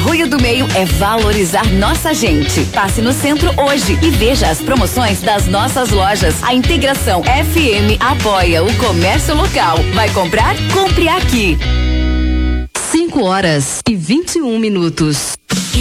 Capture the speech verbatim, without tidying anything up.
Arroio do Meio é valorizar nossa gente. Passe no centro hoje e veja as promoções das nossas lojas. A Integração F M apoia o comércio local. Vai comprar? Compre aqui. cinco horas e vinte e um minutos.